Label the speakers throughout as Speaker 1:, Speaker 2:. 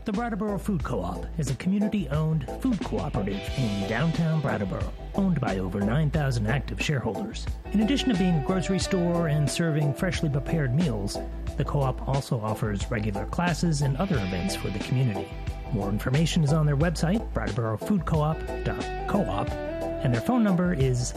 Speaker 1: The Brattleboro Food Co-op is a community-owned food cooperative in downtown Brattleboro, owned by over 9,000 active shareholders. In addition to being a grocery store and serving freshly prepared meals, the co-op also offers regular classes and other events for the community. More information is on their website, brattleborofoodcoop.coop, and their phone number is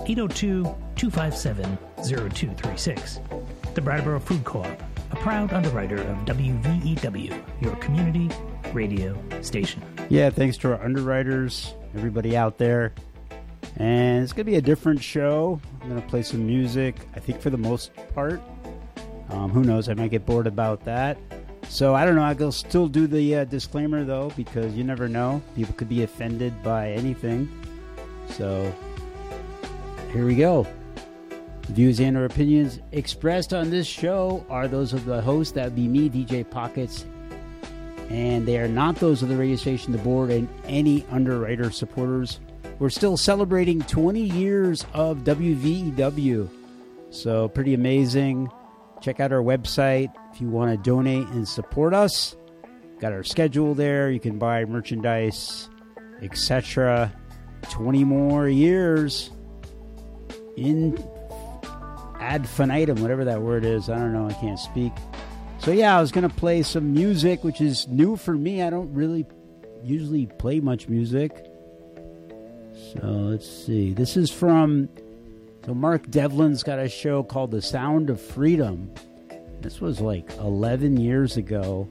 Speaker 1: 802-257-0236. The Brattleboro Food Co-op, a proud underwriter of WVEW, your community radio station.
Speaker 2: Yeah, thanks to our underwriters, everybody out there. And it's going to be a different show. I'm going to play some music, I think for the most part. Who knows, I might get bored about that. So I don't know, I'll still do the disclaimer though, because you never know. People could be offended by anything. So here we go. Views and or opinions expressed on this show are those of the host, that would be me, DJ Pockets, and they are not those of the radio station, the board, and any underwriter supporters. We're still celebrating 20 years of WVEW, so pretty amazing. Check out our website if you want to donate and support us. Got our schedule there. You can buy merchandise, etc. 20 more years in ad infinitum, whatever that word is. I don't know. I can't speak. So yeah, I was going to play some music, which is new for me. I don't really usually play much music. So let's see. This is from... So Mark Devlin's got a show called The Sound of Freedom. This was like 11 years ago.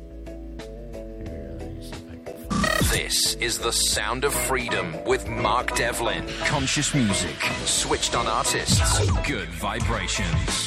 Speaker 3: This is The Sound of Freedom with Mark Devlin. Conscious music, switched on artists, good vibrations.